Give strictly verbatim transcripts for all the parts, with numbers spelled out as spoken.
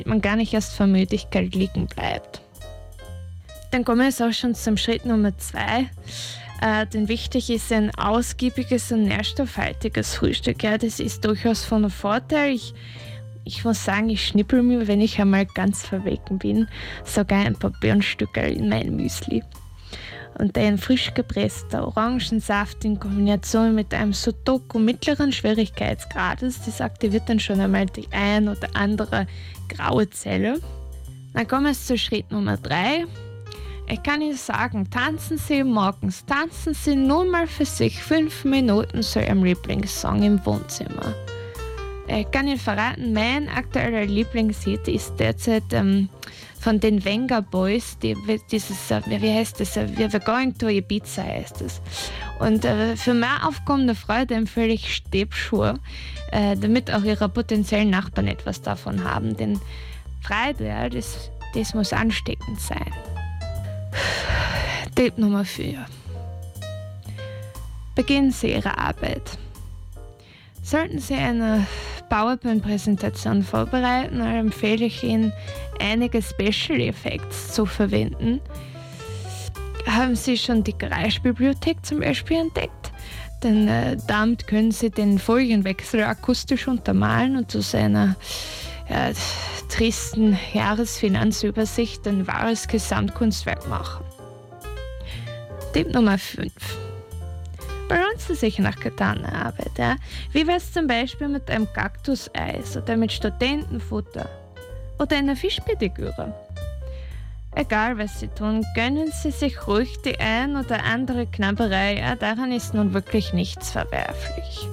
man gar nicht erst vor Müdigkeit liegen bleibt. Dann kommen wir jetzt auch schon zum Schritt Nummer zwei. Äh, denn wichtig ist ein ausgiebiges und nährstoffhaltiges Frühstück. Ja, das ist durchaus von Vorteil. Ich, ich muss sagen, ich schnippel mir, wenn ich einmal ganz verwegen bin, sogar ein paar Birnstücke in mein Müsli. Und ein frisch gepresster Orangensaft in Kombination mit einem Sudoku mittleren Schwierigkeitsgrades, das aktiviert dann schon einmal die ein oder andere graue Zelle. Dann kommen wir zu Schritt Nummer drei. Ich kann Ihnen sagen, tanzen Sie morgens, tanzen Sie nur mal für sich fünf Minuten zu Ihrem Lieblingssong im Wohnzimmer. Ich kann Ihnen verraten, mein aktueller Lieblingshit ist derzeit ähm, von den Venga Boys, die, dieses, äh, wie heißt das, äh, We're Going to Ibiza heißt es. Und äh, für mehr aufkommende Freude empfehle ich Stäbschuhe, äh, damit auch Ihre potenziellen Nachbarn etwas davon haben. Denn Freude, ja, das, das muss ansteckend sein. Tipp Nummer vier. Beginnen Sie Ihre Arbeit. Sollten Sie eine PowerPoint-Präsentation vorbereiten, dann empfehle ich Ihnen, einige Special Effects zu verwenden. Haben Sie schon die Garage-Bibliothek zum Beispiel entdeckt? Denn äh, damit können Sie den Folienwechsel akustisch untermalen und zu seiner ja, tristen Jahresfinanzübersicht ein wahres Gesamtkunstwerk machen. Tipp Nummer fünf. Belohnen Sie sich nach getaner Arbeit. Ja? Wie wäre es zum Beispiel mit einem Kaktuseis oder mit Studentenfutter oder einer Fischpediküre? Egal was Sie tun, gönnen Sie sich ruhig die ein oder andere Knabberei. Ja? Daran ist nun wirklich nichts verwerflich.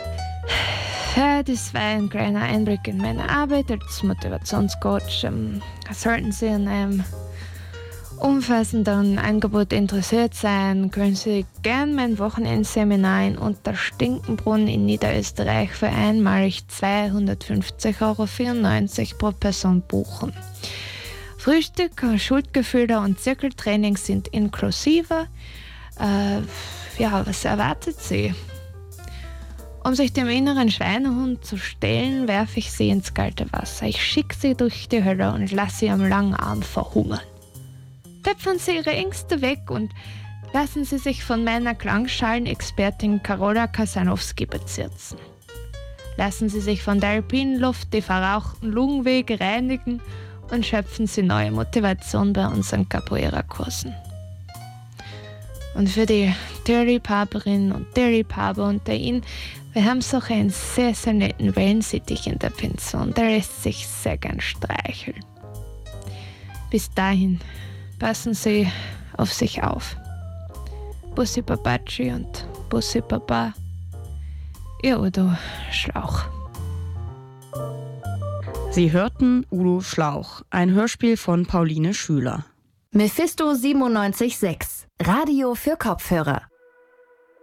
Ja, das war ein kleiner Einblick in meine Arbeit als Motivationscoach. Ähm, sollten Sie an einem umfassenderen Angebot interessiert sein, können Sie gern mein Wochenendseminar in Unterstinkenbrunn in Niederösterreich für einmalig zweihundertfünfzig Euro vierundneunzig pro Person buchen. Frühstück, Schuldgefühle und Zirkeltraining sind inklusive. Äh, ja, was erwartet Sie? Um sich dem inneren Schweinehund zu stellen, werfe ich Sie ins kalte Wasser. Ich schicke Sie durch die Hölle und lasse Sie am langen Arm verhungern. Töpfern Sie Ihre Ängste weg und lassen Sie sich von meiner Klangschalenexpertin Karola Kasanowski bezirzen. Lassen Sie sich von der alpinen Luft die verrauchten Lungenwege reinigen und schöpfen Sie neue Motivation bei unseren Capoeira-Kursen. Und für die Tierliebhaberinnen und Tierliebhaber unter Ihnen, wir haben so einen sehr, sehr netten Wellensittich in der Pension. Der lässt sich sehr gern streicheln. Bis dahin, passen Sie auf sich auf. Bussi Babaci und Bussi Baba, Ihr Udo Schlauch. Sie hörten Udo Schlauch, ein Hörspiel von Pauline Schüler. Mephisto siebenundneunzig Komma sechs, Radio für Kopfhörer.